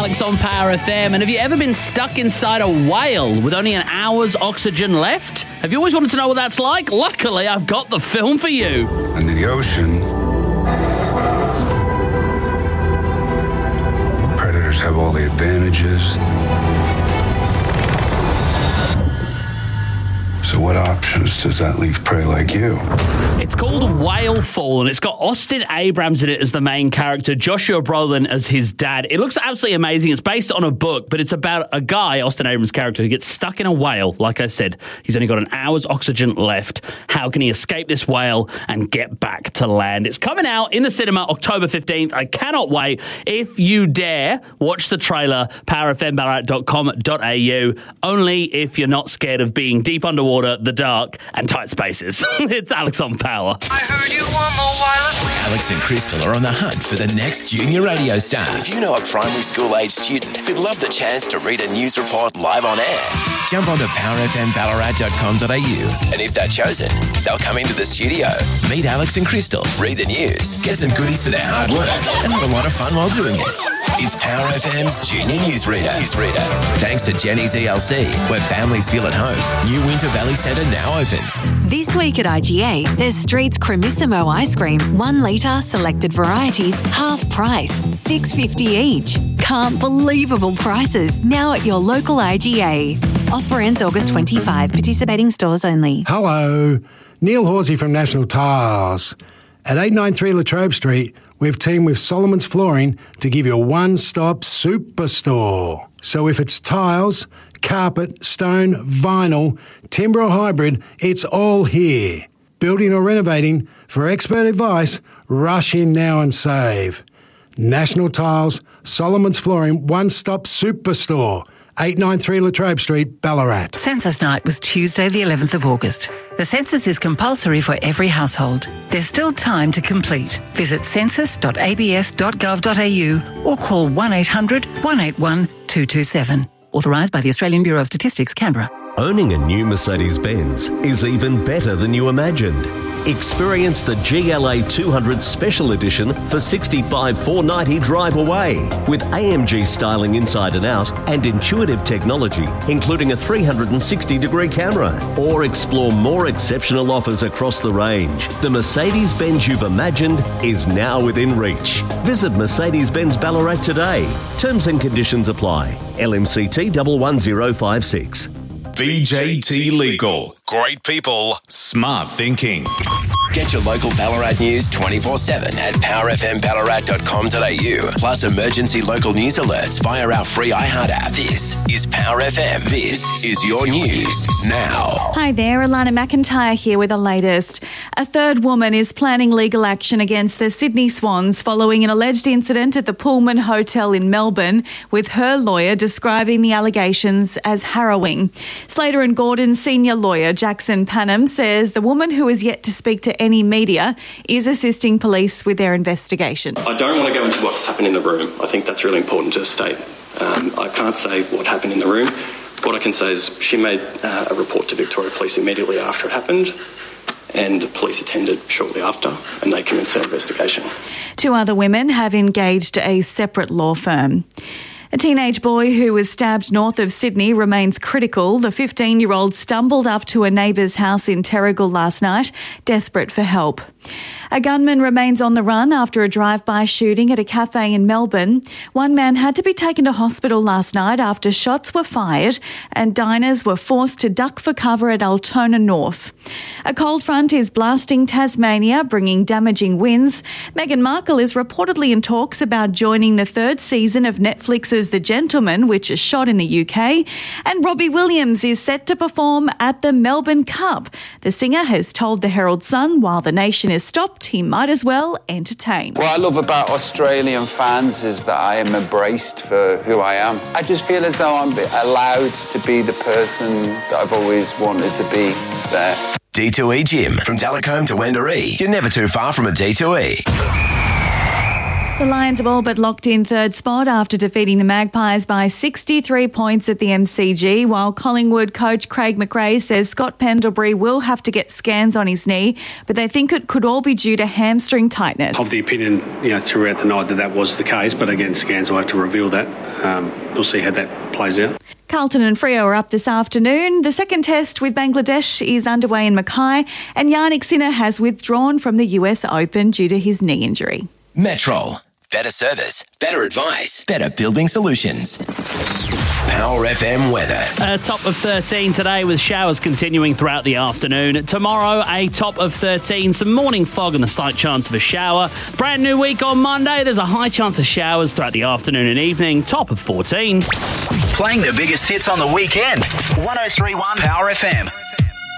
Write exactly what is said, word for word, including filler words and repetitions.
Alex on Power F M. And have you ever been stuck inside a whale with only an hour's oxygen left? Have you always wanted to know what that's like? Luckily, I've got the film for you. Under the ocean, predators have all the advantages. So what options does that leave prey like you? It's called Whalefall, and it's got Austin Abrams in it as the main character, Joshua Brolin as his dad. It looks absolutely amazing. It's based on a book, but it's about a guy, Austin Abrams' character, who gets stuck in a whale. Like I said, he's only got an hour's oxygen left. How can he escape this whale and get back to land? It's coming out in the cinema October fifteenth. I cannot wait. If you dare, watch the trailer, power f m ballarat dot com dot a u. Only if you're not scared of being deep underwater, the dark, and tight spaces. It's Alex on Power. I heard you want more wireless. Alex and Crystal are on the hunt for the next junior radio star. If you know a primary school age student who'd love the chance to read a news report live on air, jump onto power f m ballarat dot com dot a u, and if they're chosen, they'll come into the studio, meet Alex and Crystal, read the news, get some goodies for their hard work, and have a lot of fun while doing it. It's Power F M's Junior Newsreader. Newsreader. Thanks to Jenny's E L C, where families feel at home. New Winter Valley Centre now open. This week at I G A, there's Street's Cremissimo ice cream, one litre, selected varieties, half price, six fifty each. Can't believable prices now at your local I G A. Offer ends August twenty-fifth. Participating stores only. Hello, Neil Horsey from National Tiles. At eight ninety-three Latrobe Street, we've teamed with Solomon's Flooring to give you a one-stop superstore. So if it's tiles, carpet, stone, vinyl, timber or hybrid, it's all here. Building or renovating, for expert advice, rush in now and save. National Tiles, Solomon's Flooring, one-stop superstore. eight ninety-three Latrobe Street, Ballarat. Census night was Tuesday the eleventh of August. The census is compulsory for every household. There's still time to complete. Visit census dot a b s dot gov dot a u or call one eight hundred, one eight one, two two seven. Authorised by the Australian Bureau of Statistics, Canberra. Owning a new Mercedes-Benz is even better than you imagined. Experience the G L A two hundred Special Edition for sixty-five thousand four hundred ninety drive away with A M G styling inside and out and intuitive technology, including a three hundred sixty degree camera. Or explore more exceptional offers across the range. The Mercedes-Benz you've imagined is now within reach. Visit Mercedes-Benz Ballarat today. Terms and conditions apply. L M C T one one zero five six. V J T Legal. Great people, smart thinking. Get your local Ballarat news twenty-four seven at power f m ballarat dot com dot a u. Plus emergency local news alerts via our free iHeart app. This is Power F M. This is your news now. Hi there, Alana McIntyre here with the latest. A third woman is planning legal action against the Sydney Swans following an alleged incident at the Pullman Hotel in Melbourne, with her lawyer describing the allegations as harrowing. Slater and Gordon senior lawyer Jackson Panham says the woman, who is yet to speak to any media, is assisting police with their investigation. I don't want to go into what's happened in the room. I think that's really important to state. Um, I can't say what happened in the room. What I can say is she made uh, a report to Victoria Police immediately after it happened, and police attended shortly after, and they commenced their investigation. Two other women have engaged a separate law firm. A teenage boy who was stabbed north of Sydney remains critical. The fifteen-year-old stumbled up to a neighbour's house in Terrigal last night, desperate for help. A gunman remains on the run after a drive-by shooting at a cafe in Melbourne. One man had to be taken to hospital last night after shots were fired and diners were forced to duck for cover at Altona North. A cold front is blasting Tasmania, bringing damaging winds. Meghan Markle is reportedly in talks about joining the third season of Netflix's The Gentleman, which is shot in the U K. And Robbie Williams is set to perform at the Melbourne Cup. The singer has told the Herald Sun while the nation is stopped, he might as well entertain. What I love about Australian fans is that I am embraced for who I am. I just feel as though I'm allowed to be the person that I've always wanted to be there. D two E Gym. From Delacombe to Wendouree, you're never too far from a D two E. The Lions have all but locked in third spot after defeating the Magpies by sixty-three points at the M C G, while Collingwood coach Craig McRae says Scott Pendlebury will have to get scans on his knee, but they think it could all be due to hamstring tightness. Of the opinion, you know, throughout the night that that was the case, but again, scans will have to reveal that. Um, we'll see how that plays out. Carlton and Freo are up this afternoon. The second test with Bangladesh is underway in Mackay, and Yannick Sinner has withdrawn from the U S Open due to his knee injury. Metrol. Better service, better advice, better building solutions. Power F M weather. A top of thirteen today with showers continuing throughout the afternoon. Tomorrow, a top of thirteen, some morning fog and a slight chance of a shower. Brand new week on Monday, there's a high chance of showers throughout the afternoon and evening. Top of fourteen. Playing the biggest hits on the weekend. one oh three point one Power F M.